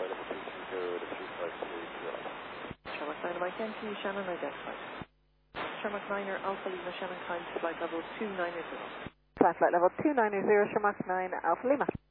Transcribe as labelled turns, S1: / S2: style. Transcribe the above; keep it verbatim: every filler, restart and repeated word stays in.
S1: flight level two two zero to three five two zero.
S2: Sherlock nine Mike N T, Shannon identified. Sherlock niner Alpha Lima Shannon climb to flight level two nine zero.
S3: Climb flight level two nine zero, Sherlock nine Alpha Lima.